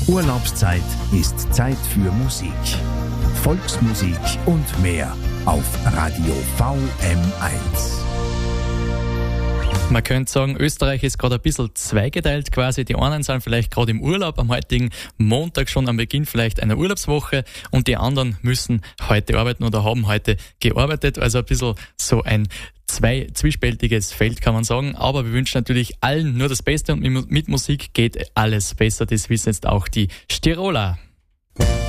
Urlaubszeit ist Zeit für Musik. Volksmusik und mehr auf Radio VM1. Man könnte sagen, Österreich ist gerade ein bisschen zweigeteilt quasi. Die einen sind vielleicht gerade im Urlaub, am heutigen Montag schon am Beginn vielleicht einer Urlaubswoche, und die anderen müssen heute arbeiten oder haben heute gearbeitet. Also ein bisschen so ein zwiespältiges Feld, kann man sagen. Aber wir wünschen natürlich allen nur das Beste, und mit Musik geht alles besser. Das wissen jetzt auch die Stiroler.